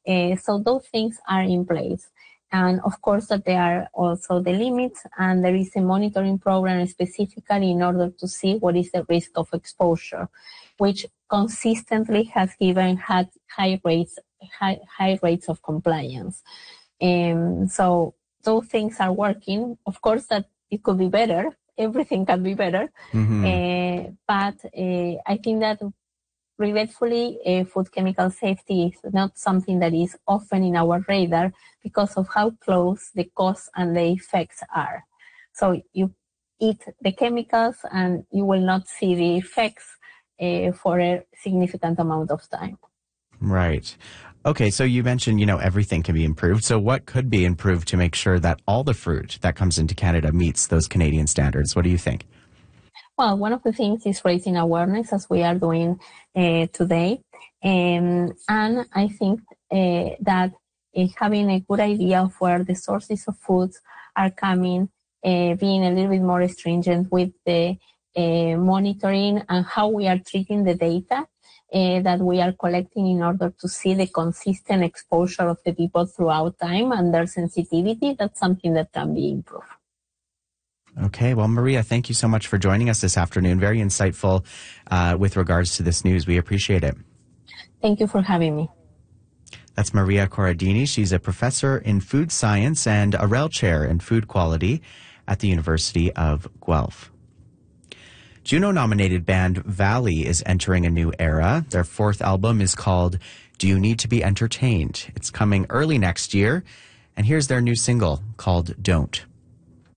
So those things are in place. And of course that there are also the limits, and there is a monitoring program specifically in order to see what is the risk of exposure, which consistently has given high rates of compliance. So those things are working. Of course that it could be better. Everything can be better. But I think that regretfully, food chemical safety is not something that is often in our radar because of how close the cause and the effects are. So you eat the chemicals and you will not see the effects for a significant amount of time. Right. Okay, so you mentioned, everything can be improved. So what could be improved to make sure that all the fruit that comes into Canada meets those Canadian standards? What do you think? Well, one of the things is raising awareness, as we are doing today. And I think that having a good idea of where the sources of foods are coming, being a little bit more stringent with the monitoring and how we are treating the data that we are collecting in order to see the consistent exposure of the people throughout time and their sensitivity, that's something that can be improved. Okay, well, Maria, thank you so much for joining us this afternoon. Very insightful with regards to this news. We appreciate it. Thank you for having me. That's Maria Corradini. She's a professor in food science and a REL chair in food quality at the University of Guelph. Juno-nominated band Valley is entering a new era. Their fourth album is called Do You Need to Be Entertained? It's coming early next year, and here's their new single called Don't.